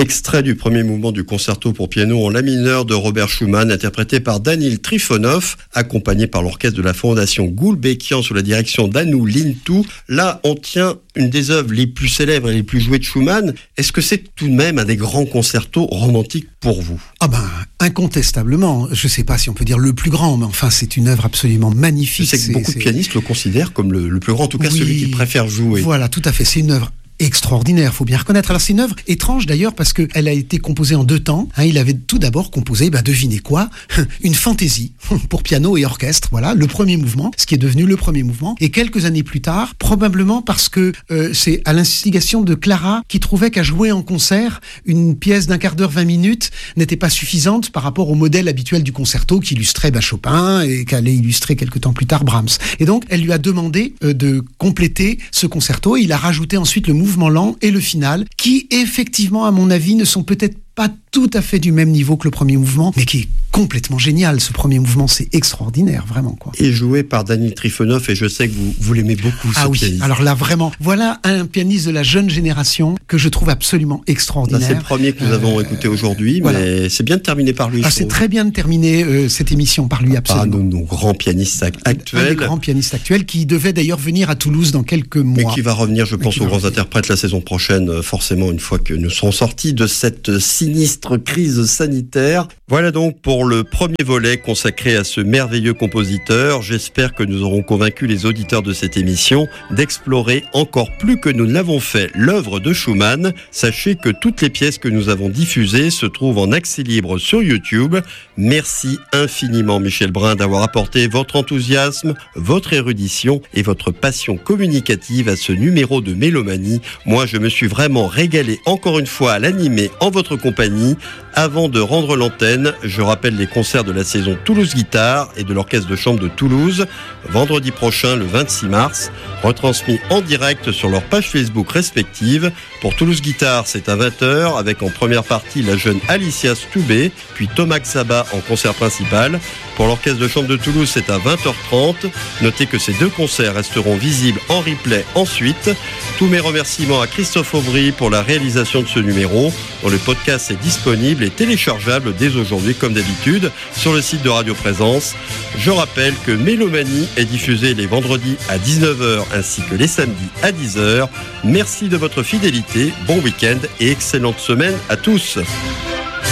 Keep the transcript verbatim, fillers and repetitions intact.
Extrait du premier mouvement du concerto pour piano en la mineur de Robert Schumann, interprété par Danil Trifonov, accompagné par l'orchestre de la Fondation Gulbenkian sous la direction d'Anu Lintu. Là, on tient une des œuvres les plus célèbres et les plus jouées de Schumann. Est-ce que c'est tout de même un des grands concertos romantiques pour vous ? Ah ben, incontestablement. Je ne sais pas si on peut dire le plus grand, mais enfin, c'est une œuvre absolument magnifique. Je sais que beaucoup c'est... de pianistes le considèrent comme le, le plus grand, en tout cas oui, celui qu'ils préfèrent jouer. Voilà, tout à fait. C'est une œuvre extraordinaire, faut bien reconnaître. Alors c'est une œuvre étrange d'ailleurs parce qu'elle a été composée en deux temps. Hein, il avait tout d'abord composé, bah, devinez quoi, une fantaisie pour piano et orchestre. Voilà, le premier mouvement, ce qui est devenu le premier mouvement. Et quelques années plus tard, probablement parce que euh, c'est à l'instigation de Clara qui trouvait qu'à jouer en concert une pièce d'un quart d'heure, vingt minutes n'était pas suffisante par rapport au modèle habituel du concerto qui illustrait bah, Chopin et qu'allait illustrer quelque temps plus tard Brahms. Et donc elle lui a demandé euh, de compléter ce concerto et il a rajouté ensuite le mouvement lent et le final, qui effectivement, à mon avis, ne sont peut-être pas tout à fait du même niveau que le premier mouvement, mais qui est complètement génial. Ce premier mouvement, c'est extraordinaire, vraiment, quoi. Et joué par Danil Trifonov, et je sais que vous, vous l'aimez beaucoup, ce ah oui, pianiste. Alors là, vraiment, voilà un pianiste de la jeune génération que je trouve absolument extraordinaire. Là, c'est le premier que nous avons euh, écouté aujourd'hui, voilà. Mais c'est bien de terminer par lui. Ah, c'est très bien de terminer euh, cette émission par lui, absolument. Par nos, nos grands pianistes actuels. Un des grands pianistes actuels qui devait d'ailleurs venir à Toulouse dans quelques mois. Mais qui va revenir, je pense, aux grands interprètes la saison prochaine, forcément, une fois que nous serons sortis de cette sinistre crise sanitaire. Voilà donc pour le premier volet consacré à ce merveilleux compositeur. J'espère que nous aurons convaincu les auditeurs de cette émission d'explorer encore plus que nous ne l'avons fait l'œuvre de Schumann. Sachez que toutes les pièces que nous avons diffusées se trouvent en accès libre sur YouTube. Merci infiniment Michel Brun d'avoir apporté votre enthousiasme, votre érudition et votre passion communicative à ce numéro de Mélomanie. Moi, je me suis vraiment régalé encore une fois à l'animer en votre compagnie. Avant de rendre l'antenne, je rappelle les concerts de la saison Toulouse Guitare et de l'Orchestre de Chambre de Toulouse, vendredi prochain, le vingt-six mars, retransmis en direct sur leurs pages Facebook respectives. Pour Toulouse Guitare, c'est à vingt heures, avec en première partie la jeune Alicia Stoubé, puis Thomas Xaba en concert principal. Pour l'Orchestre de Chambre de Toulouse, c'est à vingt heures trente. Notez que ces deux concerts resteront visibles en replay ensuite. Tous mes remerciements à Christophe Aubry pour la réalisation de ce numéro, dont le podcast est disponible et téléchargeable dès aujourd'hui, comme d'habitude, sur le site de Radio Présence. Je rappelle que Mélomanie est diffusée les vendredis à dix-neuf heures ainsi que les samedis à dix heures. Merci de votre fidélité, bon week-end et excellente semaine à tous.